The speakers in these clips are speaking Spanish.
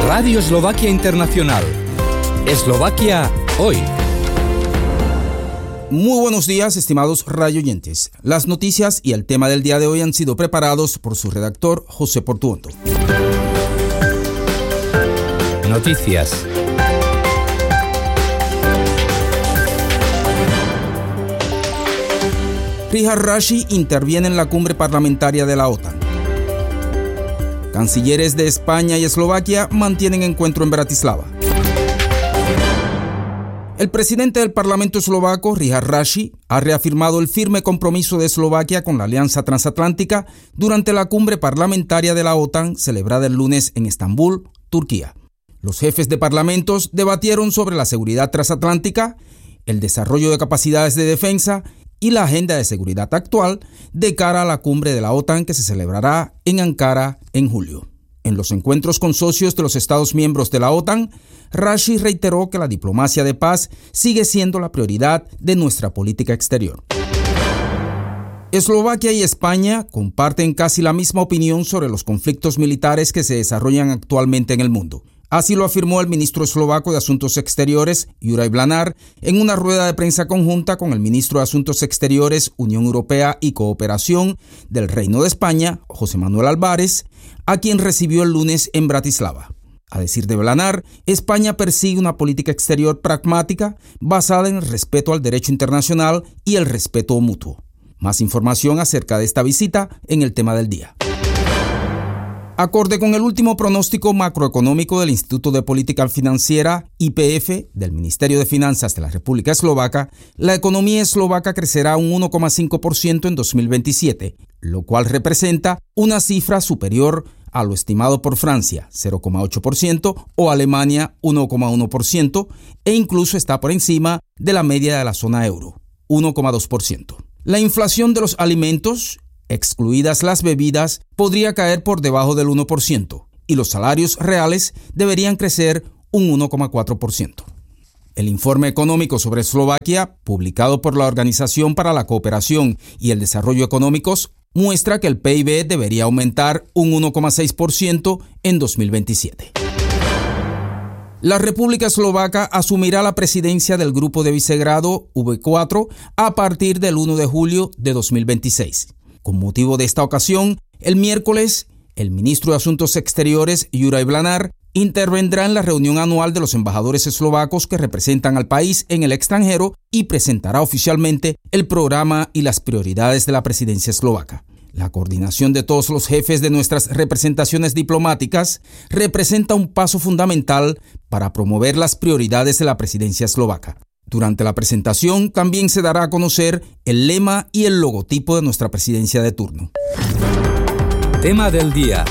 Radio Eslovaquia Internacional. Eslovaquia hoy. Muy buenos días, estimados radioyentes. Las noticias y el tema del día de hoy han sido preparados por su redactor José Portuondo. Noticias. Richard Raši interviene en la cumbre parlamentaria de la OTAN. Cancilleres de España y Eslovaquia mantienen encuentro en Bratislava. El presidente del Parlamento eslovaco, Richard Raši, ha reafirmado el firme compromiso de Eslovaquia con la Alianza Transatlántica durante la cumbre parlamentaria de la OTAN celebrada el lunes en Estambul, Turquía. Los jefes de parlamentos debatieron sobre la seguridad transatlántica, el desarrollo de capacidades de defensa y la agenda de seguridad actual de cara a la cumbre de la OTAN que se celebrará en Ankara en julio. En los encuentros con socios de los Estados miembros de la OTAN, Raši reiteró que la diplomacia de paz sigue siendo la prioridad de nuestra política exterior. Eslovaquia y España comparten casi la misma opinión sobre los conflictos militares que se desarrollan actualmente en el mundo. Así lo afirmó el ministro eslovaco de Asuntos Exteriores, Juraj Blanár, en una rueda de prensa conjunta con el ministro de Asuntos Exteriores, Unión Europea y Cooperación del Reino de España, José Manuel Álvarez, a quien recibió el lunes en Bratislava. A decir de Blanár, España persigue una política exterior pragmática basada en el respeto al derecho internacional y el respeto mutuo. Más información acerca de esta visita en el tema del día. Acorde con el último pronóstico macroeconómico del Instituto de Política Financiera, IPF, del Ministerio de Finanzas de la República Eslovaca, la economía eslovaca crecerá un 1,5% en 2027, lo cual representa una cifra superior a lo estimado por Francia, 0,8%, o Alemania, 1,1%, e incluso está por encima de la media de la zona euro, 1,2%. La inflación de los alimentos, excluidas las bebidas, podría caer por debajo del 1% y los salarios reales deberían crecer un 1,4%. El informe económico sobre Eslovaquia, publicado por la Organización para la Cooperación y el Desarrollo Económicos, muestra que el PIB debería aumentar un 1,6% en 2027. La República Eslovaca asumirá la presidencia del Grupo de Visegrado V4 a partir del 1 de julio de 2026. Con motivo de esta ocasión, el miércoles, el ministro de Asuntos Exteriores, Juraj Blanár, intervendrá en la reunión anual de los embajadores eslovacos que representan al país en el extranjero y presentará oficialmente el programa y las prioridades de la presidencia eslovaca. La coordinación de todos los jefes de nuestras representaciones diplomáticas representa un paso fundamental para promover las prioridades de la presidencia eslovaca. Durante la presentación también se dará a conocer el lema y el logotipo de nuestra presidencia de turno. Tema del día.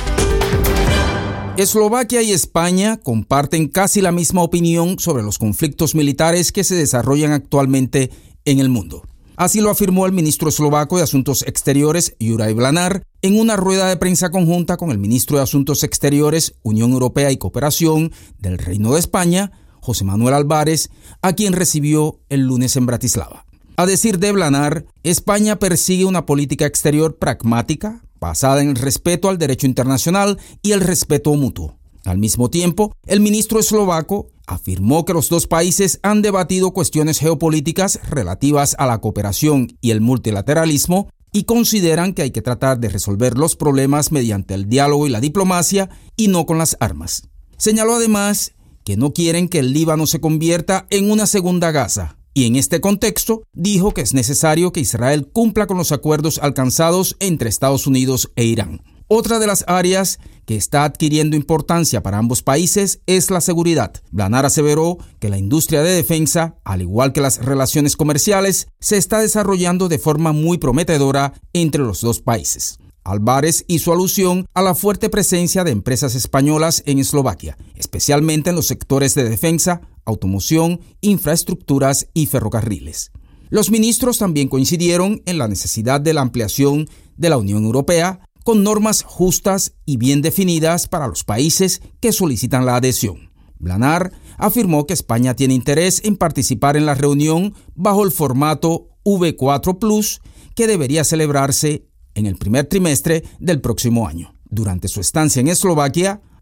Eslovaquia y España comparten casi la misma opinión sobre los conflictos militares que se desarrollan actualmente en el mundo. Así lo afirmó el ministro eslovaco de Asuntos Exteriores, Juraj Blanár, en una rueda de prensa conjunta con el ministro de Asuntos Exteriores, Unión Europea y Cooperación del Reino de España, José Manuel Álvarez, a quien recibió el lunes en Bratislava. A decir de Blanár, España persigue una política exterior pragmática, basada en el respeto al derecho internacional y el respeto mutuo. Al mismo tiempo, el ministro eslovaco afirmó que los dos países han debatido cuestiones geopolíticas relativas a la cooperación y el multilateralismo y consideran que hay que tratar de resolver los problemas mediante el diálogo y la diplomacia y no con las armas. Señaló además que no quieren que el Líbano se convierta en una segunda Gaza, y en este contexto dijo que es necesario que Israel cumpla con los acuerdos alcanzados entre Estados Unidos e Irán. Otra de las áreas que está adquiriendo importancia para ambos países es la seguridad. Blanár aseveró que la industria de defensa, al igual que las relaciones comerciales, se está desarrollando de forma muy prometedora entre los dos países. Álvarez hizo alusión a la fuerte presencia de empresas españolas en Eslovaquia, especialmente en los sectores de defensa, automoción, infraestructuras y ferrocarriles. Los ministros también coincidieron en la necesidad de la ampliación de la Unión Europea con normas justas y bien definidas para los países que solicitan la adhesión. Blanár afirmó que España tiene interés en participar en la reunión bajo el formato V4+, que debería celebrarse en el primer trimestre del próximo año. Durante su estancia en Eslovaquia,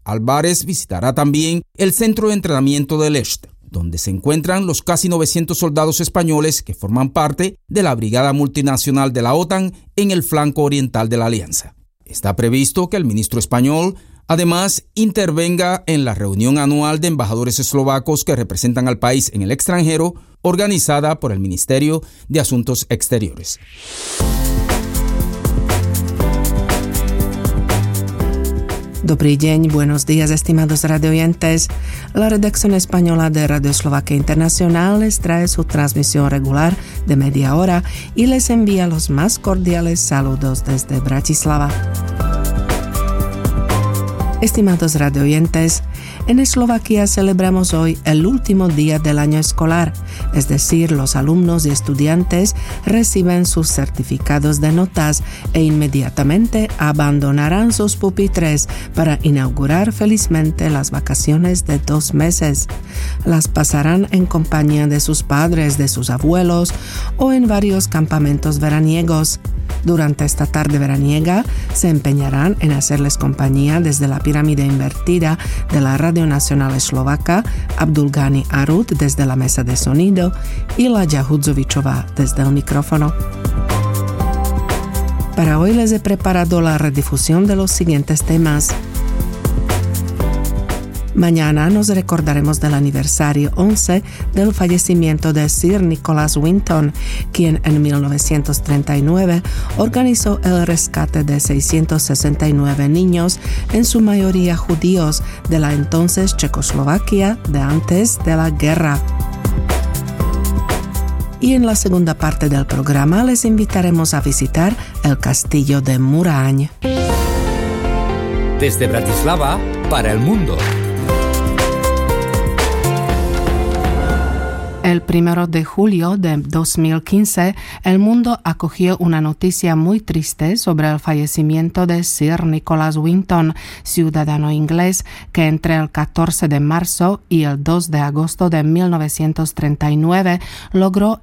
Álvarez visitará también el centro de entrenamiento de Lest, donde se encuentran los casi 900 soldados españoles que forman parte de la Brigada Multinacional de la OTAN en el flanco oriental de la Alianza. Está previsto que el ministro español además intervenga en la reunión anual de embajadores eslovacos que representan al país en el extranjero, organizada por el Ministerio de Asuntos Exteriores. Dobrý deň, buenos días, estimados radioyentes. La redacción española de Radio Eslovaquia Internacional les trae su transmisión regular de media hora y les envía los más cordiales saludos desde Bratislava. Estimados radioyentes, en Eslovaquia celebramos hoy el último día del año escolar, es decir, los alumnos y estudiantes reciben sus certificados de notas e inmediatamente abandonarán sus pupitres para inaugurar felizmente las vacaciones de 2 meses. Las pasarán en compañía de sus padres, de sus abuelos o en varios campamentos veraniegos. Durante esta tarde veraniega se empeñarán en hacerles compañía desde la pirámide invertida de la Radio Nacional Eslovaca, Abdulgani Arut desde la mesa de sonido y Laďa Hudzovičová desde el micrófono. Para hoy les he preparado la redifusión de los siguientes temas. Mañana nos recordaremos del aniversario 11 del fallecimiento de Sir Nicholas Winton, quien en 1939 organizó el rescate de 669 niños, en su mayoría judíos, de la entonces Checoslovaquia de antes de la guerra. Y en la segunda parte del programa les invitaremos a visitar el castillo de Muraň. Desde Bratislava para el mundo. El 1 de julio de 2015, el mundo acogió una noticia muy triste sobre el fallecimiento de Sir Nicholas Winton, ciudadano inglés que entre el 14 de marzo y el 2 de agosto de 1939 logró